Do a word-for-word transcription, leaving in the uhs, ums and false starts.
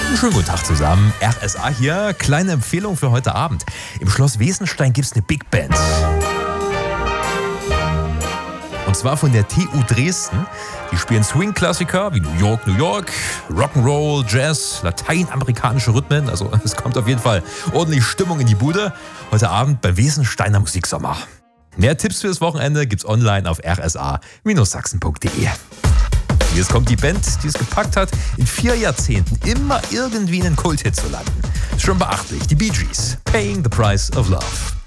Schönen guten Tag zusammen. R S A hier. Kleine Empfehlung für heute Abend. Im Schloss Wesenstein gibt es eine Big Band. Und zwar von der T U Dresden. Die spielen Swing-Klassiker wie New York, New York, Rock'n'Roll, Jazz, lateinamerikanische Rhythmen. Also es kommt auf jeden Fall ordentlich Stimmung in die Bude. Heute Abend beim Wesensteiner Musiksommer. Mehr Tipps fürs Wochenende gibt's online auf r s a Sachsen punkt de. Jetzt kommt die Band, die es gepackt hat, in vier Jahrzehnten immer irgendwie einen Kulthit zu landen. Ist schon beachtlich. Die Bee Gees, Paying the Price of Love.